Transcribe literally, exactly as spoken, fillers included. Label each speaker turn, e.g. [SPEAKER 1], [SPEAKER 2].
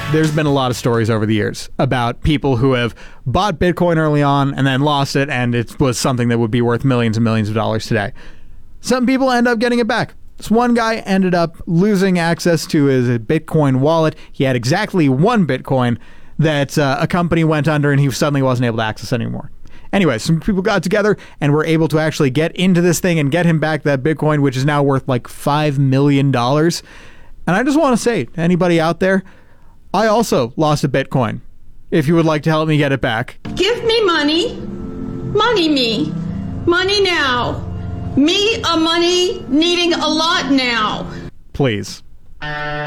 [SPEAKER 1] There's been a lot of stories over the years about people who have bought Bitcoin early on and then lost it, and it was something that would be worth millions and millions of dollars today. Some people end up getting it back. This one guy ended up losing access to his Bitcoin wallet. He had exactly one Bitcoin that uh, a company went under, and he suddenly wasn't able to access anymore. Anyway, some people got together and were able to actually get into this thing and get him back that Bitcoin, which is now worth like five million dollars. And I just want to say, to anybody out there, I also lost a Bitcoin. If you would like to help me get it back.
[SPEAKER 2] Give me money. Money me. Money now. Me a money needing a lot now.
[SPEAKER 1] Please.